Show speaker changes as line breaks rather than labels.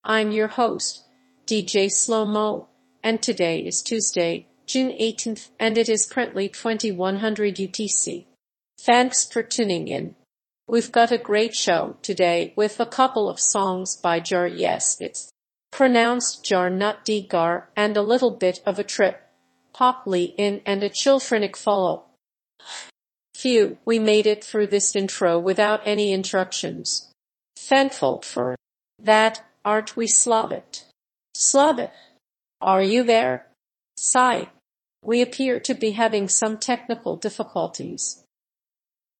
I'm your host, DJ Slow Mo, and today is Tuesday, June 18th, and it is currently 2100 UTC. Thanks for tuning in. We've got a great show today with a couple of songs by Jar. Yes, it's pronounced Jar, not D-Gar, and a little bit of a trip hop in and a chillfrenic follow. Phew, we made it through this intro without any interruptions. Thankful for that, aren't we, Slavic? Slavic, are you there? Sigh. We appear to be having some technical difficulties.